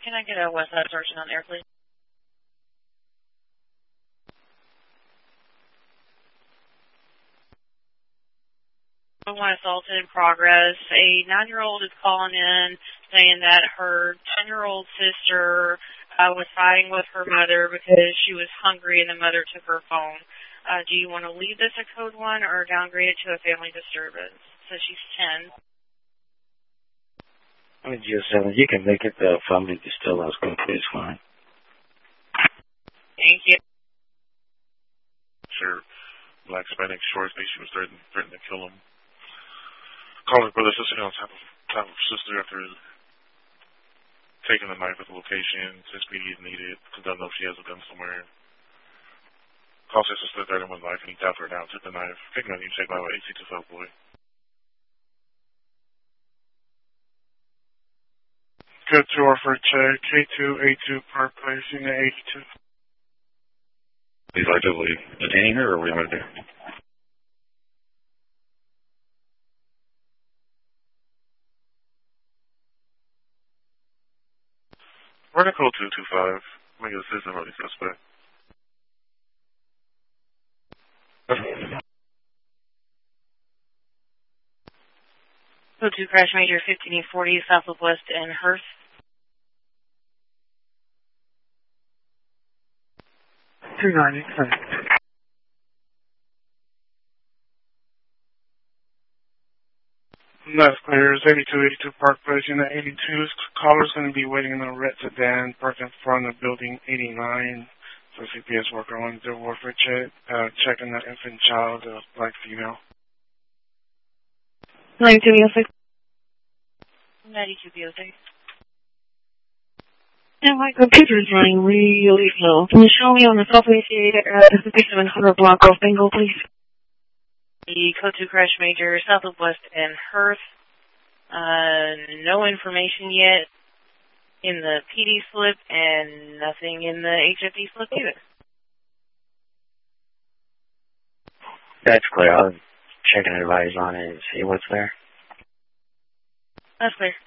Can I get a West Side Sergeant on air, please? 1 assault in progress. A 9-year-old is calling in saying that her 10-year-old sister was fighting with her mother because she was hungry and the mother took her phone. Do you want to leave this a code 1 or downgrade it to a family disturbance? So she's 10. I mean, just you can make it the family disturbance complete fine. Thank you. Sure. Black Hispanic short speech. She was threatening to kill him. Called her brother, sister on top of sister after taking the knife at the location. Since PD is needed, because doesn't know if she has a gun somewhere. Called her sister, threatened with a knife, and he tapped her down, took the knife. Taking a new check by AC to South Boy. Good to offer check, K2A2 Park Place, Unit 82. He's actively detaining her, or what are we going to do? Run a code 225. Make a decision about the suspect. Code 2 Crash Major 1540 Southwest and Hearth. That's clear. It's 8282 Park Place, Unit 82. Caller's going to be waiting in the red sedan parked in front of building 89. So CPS worker on the warfare check, checking the infant child, black female. 92B06. 92B06. Yeah, my computer's running really slow. Can you show me on the Southwest 5700 block off Bengal, please? The Code 2 Crash Major, Southwest and Hearth. No information yet in the PD slip and nothing in the HFD slip either. That's clear. I'll check and advise on it and see what's there. That's clear.